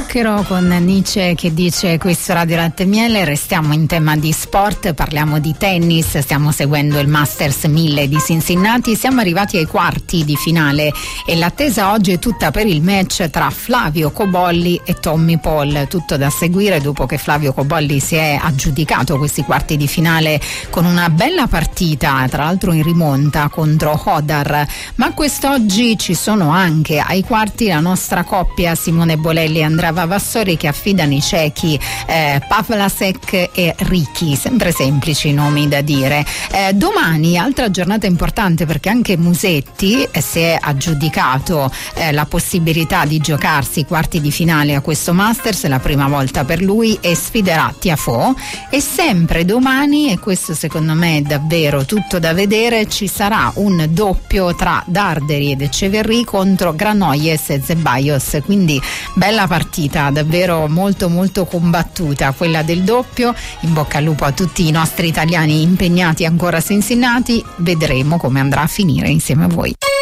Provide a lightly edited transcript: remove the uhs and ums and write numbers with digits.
Zucchero con Nietzsche che dice: questo Radio Latte e Miele. Restiamo in tema di sport, parliamo di tennis, stiamo seguendo il Masters 1000 di Cincinnati, siamo arrivati ai quarti di finale e l'attesa oggi è tutta per il match tra Flavio Cobolli e Tommy Paul, tutto da seguire dopo che Flavio Cobolli si è aggiudicato questi quarti di finale con una bella partita, tra l'altro in rimonta contro Hodar. Ma quest'oggi ci sono anche ai quarti la nostra coppia Simone Bolelli e Andrea Vavassori che affidano i cechi Pavlasek e Ricchi, sempre semplici nomi da dire. Domani altra giornata importante perché anche Musetti si è aggiudicato la possibilità di giocarsi i quarti di finale a questo Masters, è la prima volta per lui, e sfiderà Tiafoe. E sempre domani, e questo secondo me è davvero tutto da vedere, ci sarà un doppio tra Darderi ed Echeverry contro Granollers e Zeballos, quindi bella partita, davvero molto molto combattuta quella del doppio. In bocca al lupo a tutti i nostri italiani impegnati ancora a Cincinnati, vedremo come andrà a finire insieme a voi.